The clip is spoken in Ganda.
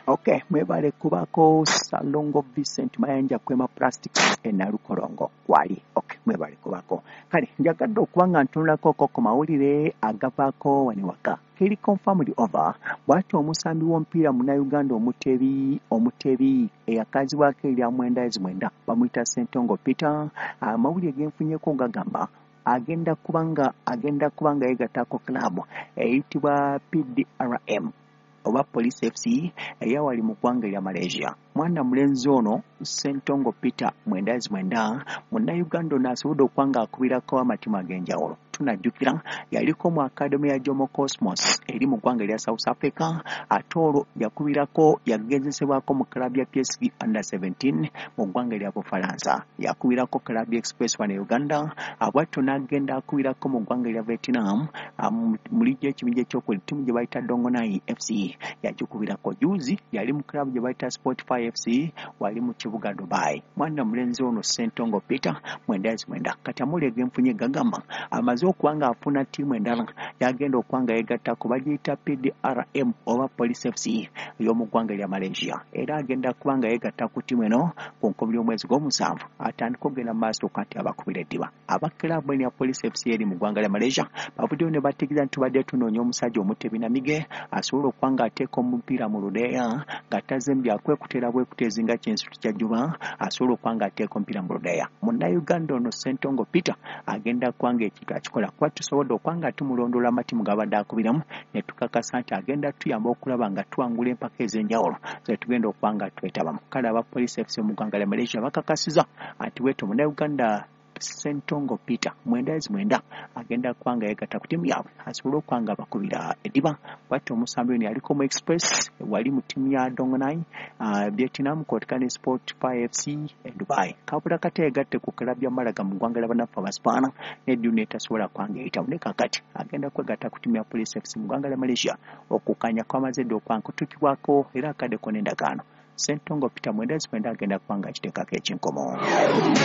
Okay, mwebale kubako Salongo Vincent Mayanja Kwema Plastics Nalukolongo kwali. Okay, mwebale kubako. Kale njagadde okubanga ntunulako ku mawulire agavaako waniwaka. Kiri confirmed over bw'atyo omusambi w'omupiira Munnayuganda omutebi eyakazibwako erya mwenda bamuyita Ssentongo Peter. Amawulire genfunyeko gagamba agenda kubanga yegattako club eyitibwa PDRM oba Police FC eyawali mu ggwanga lya Malaysia. Mwana mulenzi ono Ssentongo Peter mwenda Munnayuganda ono asobodde okubanga akubirako amatimu ag'enjawulo. Tunajjukira yaliko mu Academy ya Jomo Cosmos eri mu ggwanga lya South Africa. Ate olwo yakubirako yagezesebwako mu club ya PSG under 17 mu ggwanga lya Bufalansa. Yakubirako club Express wano Uganda. Bw'atyo n'agenda akubirako mu ggwanga lya Vietnam mu liigi y'ekibinja ekyokubiri ttiimu gye bayita Dongonai FC. Yagikubirako juzi yali mu club gye bayita Sportify FC wali mu kibuga Dubai. Mwana mulenzi ono Ssentongo Peter mwenda kati amuli genfunye gagamba amaze okubanga afuna ttiimu endala yagenda okubanga yegattako bagiyita PDRM oba Police FC ey'omu ggwanga lya Malaysia. Era agenda kubanga yegatta ku ttiimu eno ku nkomerero y'omwezi gw'omusanvu atandika okugenda mu maaso kati abakubira eddiba. Abakirabu ya Police FC eri mu ggwanga lya Malaysia bavuddeyo ne bategeeza nti tubadde tunoonya omusajja omutebi Namige asobola okubanga ateeka omupiira mu ludeeya ng'atazembya kwekutera bwekuteezi nga ky'ensuti kya Juba asobola okubanga ateeka omupiira mu ludeeya. Munnayuganda ono Ssentongo Peter agenda kubanga ekintu akikola kuba tusobodde okubanga tumulondoola amatimu g'abadde akubiramu ne tukakasa nti agenda tuyamba okulaba nga tuwangula empaka ez'enjawulo ze tugenda okubanga twetabamu. Kale aba Police FC mu ggwanga lya Malaysia bakakasiza nti weto Munnayuganda Ssentongo Peter mwenda agenda kubanga yegatta ku ttiimu yaabwe asobole okubanga bakubira eddiba. Bw'atyo omusambi ono yaliko mu Express wali mu ttiimu ya Dongonai Vietnam Kotkani Sportify FC Dubai. Kabula kati yegatte ku club ya Malaga mu ggwanga ly'abanafu abaspaana n'eddiuna etasobola kubanga eyitamu. Ne kakati agenda kwegatta ku ttiimu ya Police FC mu ggwanga lya Malaysia okukanya kwamaze dde okubanga kutuukibwako era akaddeko n'endagaano. Ssentongo Peter mwenda agenda kubanga akiteekako ekinkomo.